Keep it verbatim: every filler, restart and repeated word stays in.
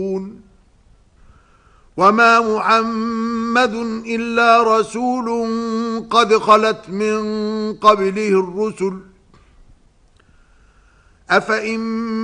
وما محمد إلا رسول قد خلت من قبله الرسل أفإن